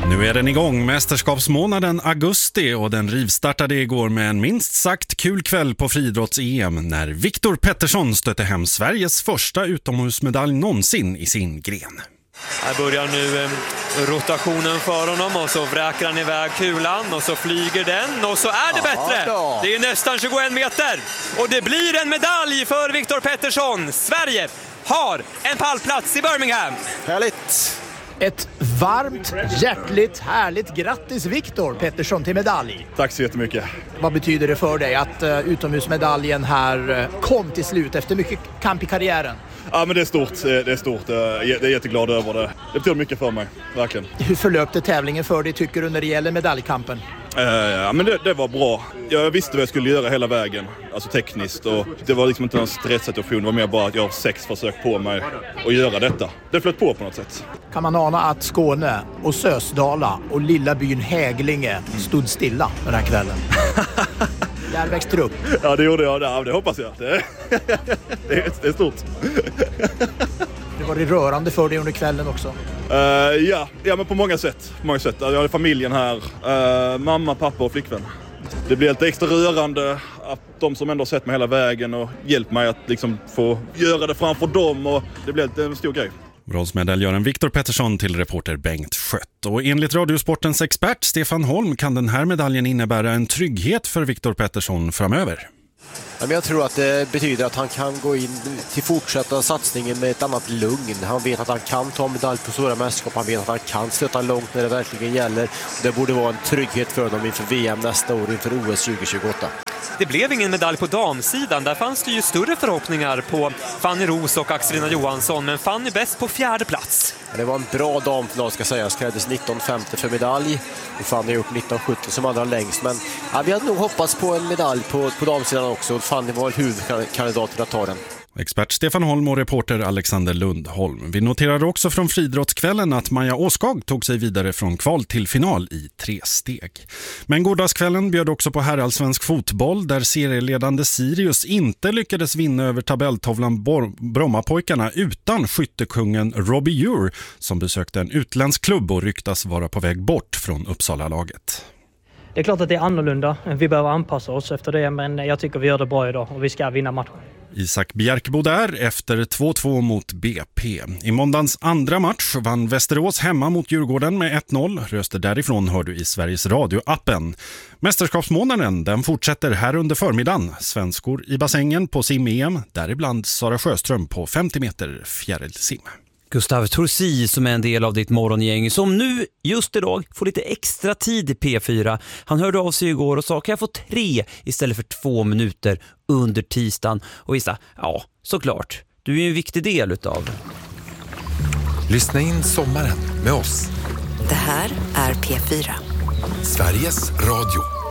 Nu är den igång, mästerskapsmånaden augusti, och den rivstartade igår med en minst sagt kul kväll på friidrotts-EM när Viktor Pettersson stötte hem Sveriges första utomhusmedalj någonsin i sin gren. Här börjar nu rotationen för honom och så vräker han iväg kulan och så flyger den och så är det bättre. Det är nästan 21 meter och det blir en medalj för Viktor Pettersson. Sverige har en pallplats i Birmingham. Härligt! Ett varmt, hjärtligt, härligt grattis Viktor Pettersson till medalj. Tack så jättemycket. Vad betyder det för dig att utomhusmedaljen här kom till slut efter mycket kamp i karriären? Ja, men det är stort. Det är stort. Jag är jätteglad över det. Det betyder mycket för mig, verkligen. Hur förlöpte tävlingen för dig, tycker du, när det gäller medaljkampen? Ja, men det var bra. Jag visste vad jag skulle göra hela vägen, alltså tekniskt. Och det var liksom inte en stresssituation, det var mer bara att jag har 6 försök på mig att göra detta. Det flöt på något sätt. Kan man ana att Skåne och Sösdala och lilla byn Häglinge stod stilla den här kvällen? Där växte upp. Ja, det gjorde jag. Det hoppas jag. Det är stort. Det var det rörande för dig under kvällen också? Ja, men på många sätt. Jag har familjen här. Mamma, pappa och flickvän. Det blir lite extra rörande att de som ändå har sett mig hela vägen och hjälpt mig att liksom få göra det framför dem. Och det blir lite en stor grej. Bronsmedaljören Viktor Pettersson till reporter Bengt Schött. Och enligt Radiosportens expert Stefan Holm kan den här medaljen innebära en trygghet för Viktor Pettersson framöver. Jag tror att det betyder att han kan gå in till fortsätta satsningen med ett annat lugn. Han vet att han kan ta medalj på stora mästerskap. Han vet att han kan stöta långt när det verkligen gäller. Det borde vara en trygghet för dem inför VM nästa år, inför OS 2028. Det blev ingen medalj på damsidan. Där fanns det ju större förhoppningar på Fanny Ros och Axelina Johansson. Men Fanny bäst på 4:e plats. Det var en bra damfinal, ska sägas. Krävdes 19,50 för medalj. Och Fanny har gjort 19,70 som allra längst. Men vi hade nog hoppats på en medalj på damsidan också. Fanny var huvudkandidat till att ta den. Expert Stefan Holm och reporter Alexander Lundholm. Vi noterade också från friidrottskvällen att Maja Åskag tog sig vidare från kval till final i 3 steg. Men gårdagskvällen bjöd också på herrallsvensk fotboll där serieledande Sirius inte lyckades vinna över tabelltavlan Brommapojkarna utan skyttekungen Robbie Ure som besökte en utländsk klubb och ryktas vara på väg bort från Uppsala-laget. Det är klart att det är annorlunda. Vi behöver anpassa oss efter det, men jag tycker vi gör det bra idag och vi ska vinna matchen. Isak Bjerkebo där efter 2-2 mot BP. I måndagens andra match vann Västerås hemma mot Djurgården med 1-0. Röster därifrån hör du i Sveriges Radio-appen. Mästerskapsmånaden den fortsätter här under förmiddagen. Svenskor i bassängen på sim-EM, däribland Sara Sjöström på 50 meter fjärilsim. Gustav Torsi som är en del av ditt morgongäng som nu just idag får lite extra tid i P4. Han hörde av sig igår och sa kan jag få 3 istället för 2 minuter under tisdagen. Och vissa, ja såklart, du är ju en viktig del utav. Lyssna in sommaren med oss. Det här är P4. Sveriges Radio.